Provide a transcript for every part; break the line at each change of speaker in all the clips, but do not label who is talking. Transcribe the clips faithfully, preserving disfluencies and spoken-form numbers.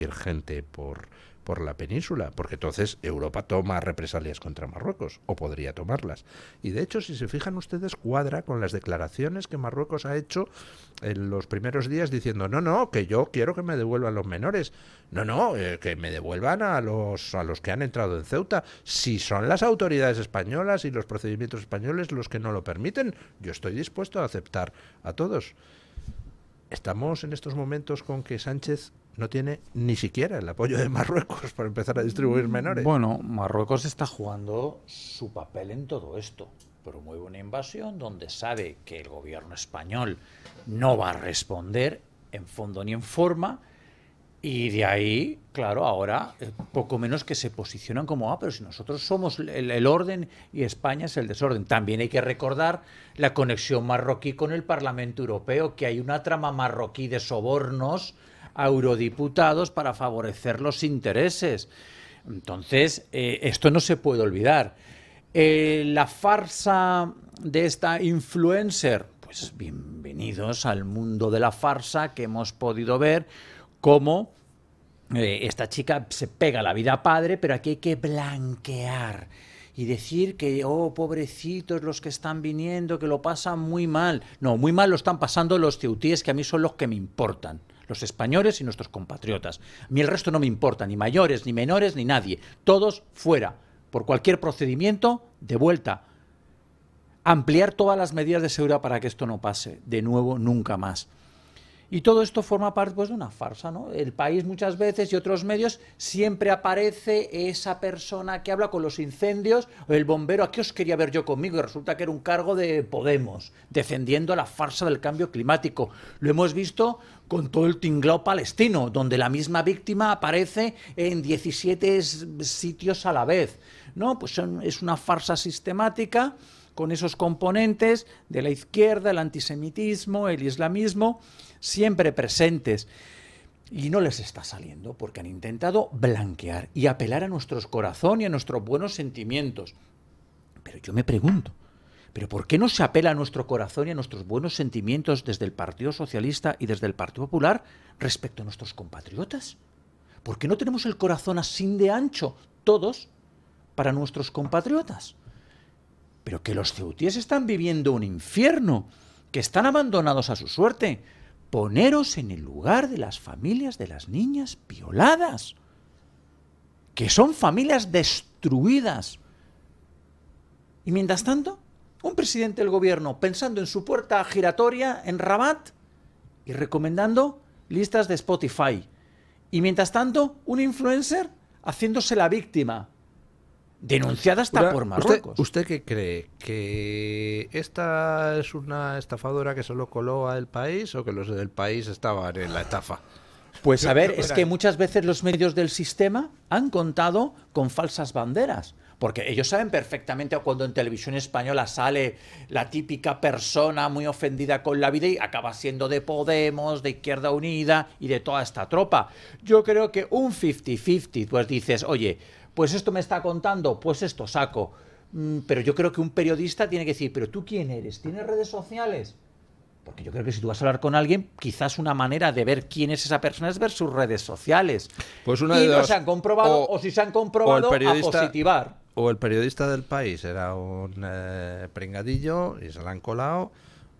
gente por, por la península, porque entonces Europa toma represalias contra Marruecos, o podría tomarlas. Y de hecho, si se fijan ustedes, cuadra con las declaraciones que Marruecos ha hecho en los primeros días diciendo, no, no, que yo quiero que me devuelvan los menores, no, no, eh, que me devuelvan a los, a los que han entrado en Ceuta. Si son las autoridades españolas y los procedimientos españoles los que no lo permiten, yo estoy dispuesto a aceptar a todos. Estamos en estos momentos con que Sánchez no tiene ni siquiera el apoyo de Marruecos para empezar a distribuir menores.
Bueno, Marruecos está jugando su papel en todo esto. Promueve una invasión donde sabe que el gobierno español no va a responder en fondo ni en forma, y de ahí, claro, ahora eh, poco menos que se posicionan como, ah, pero si nosotros somos el, el orden y España es el desorden. También hay que recordar la conexión marroquí con el Parlamento Europeo, que hay una trama marroquí de sobornos a eurodiputados para favorecer los intereses. Entonces, eh, esto no se puede olvidar. Eh, la farsa de esta influencer, pues bienvenidos al mundo de la farsa, que hemos podido ver cómo eh, esta chica se pega la vida padre, pero aquí hay que blanquear y decir que, oh, pobrecitos los que están viniendo, que lo pasan muy mal. No, muy mal lo están pasando los ceutíes, que a mí son los que me importan. Los españoles y nuestros compatriotas. A mí el resto no me importa, ni mayores, ni menores, ni nadie. Todos fuera, por cualquier procedimiento, de vuelta. Ampliar todas las medidas de seguridad para que esto no pase. De nuevo, nunca más. Y todo esto forma parte, pues, de una farsa, ¿no? El País muchas veces y otros medios siempre aparece esa persona que habla con los incendios, o el bombero, ¿a qué os quería ver yo conmigo? Y resulta que era un cargo de Podemos, defendiendo la farsa del cambio climático. Lo hemos visto con todo el tinglao palestino, donde la misma víctima aparece en diecisiete sitios a la vez, ¿no? Pues son, es una farsa sistemática con esos componentes de la izquierda, el antisemitismo, el islamismo, siempre presentes. Y no les está saliendo porque han intentado blanquear y apelar a nuestros corazones y a nuestros buenos sentimientos. Pero yo me pregunto, ¿pero por qué no se apela a nuestro corazón y a nuestros buenos sentimientos desde el Partido Socialista y desde el Partido Popular respecto a nuestros compatriotas? ¿Por qué no tenemos el corazón así de ancho, todos, para nuestros compatriotas? Pero que los ceutíes están viviendo un infierno, que están abandonados a su suerte. Poneros en el lugar de las familias de las niñas violadas, que son familias destruidas. Y mientras tanto, un presidente del gobierno pensando en su puerta giratoria en Rabat y recomendando listas de Spotify. Y mientras tanto, un influencer haciéndose la víctima, denunciada hasta
Una,
por Marruecos.
¿Usted, ¿Usted qué cree? ¿Que esta es una estafadora que solo coló a El País, o que los del País estaban en la estafa?
Pues a ver, es que muchas veces los medios del sistema han contado con falsas banderas, porque ellos saben perfectamente cuando en televisión española sale la típica persona muy ofendida con la vida y acaba siendo de Podemos, de Izquierda Unida y de toda esta tropa. Yo creo que un cincuenta cincuenta, pues dices, oye, pues esto me está contando, pues esto saco. Mm, pero yo creo que un periodista tiene que decir, ¿pero tú quién eres? ¿Tienes redes sociales? Porque yo creo que si tú vas a hablar con alguien, quizás una manera de ver quién es esa persona es ver sus redes sociales.
Pues una
y
de
no
dos,
se han comprobado, o, o si se han comprobado, a positivar.
O el periodista del País era un eh, pringadillo y se la han colado,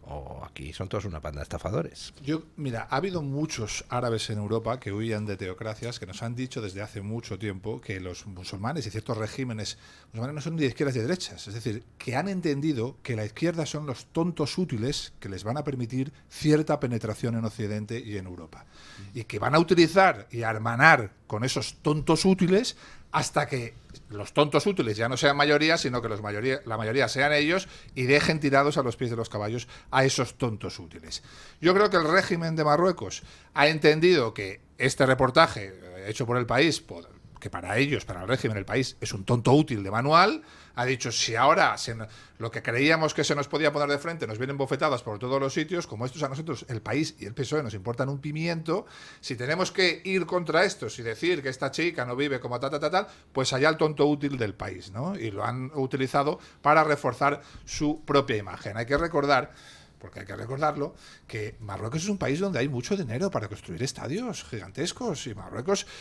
o aquí son todos una panda de estafadores.
Yo, mira, ha habido muchos árabes en Europa que huían de teocracias, que nos han dicho desde hace mucho tiempo que los musulmanes y ciertos regímenes musulmanes no son ni de izquierdas ni de derechas. Es decir, que han entendido que la izquierda son los tontos útiles que les van a permitir cierta penetración en Occidente y en Europa. Y que van a utilizar y a hermanar con esos tontos útiles hasta que los tontos útiles ya no sean mayoría, sino que los mayoría, la mayoría sean ellos, y dejen tirados a los pies de los caballos a esos tontos útiles. Yo creo que el régimen de Marruecos ha entendido que este reportaje hecho por El País, que para ellos, para el régimen del País, es un tonto útil de manual, ha dicho, si ahora se, lo que creíamos que se nos podía poner de frente nos vienen bofetadas por todos los sitios, como estos a nosotros, El País y el P S O E, nos importan un pimiento, si tenemos que ir contra estos y decir que esta chica no vive como tal, tal, tal, tal, pues allá el tonto útil del País, ¿no? Y lo han utilizado para reforzar su propia imagen. Hay que recordar porque hay que recordarlo, que Marruecos es un país donde hay mucho dinero para construir estadios gigantescos, y Marruecos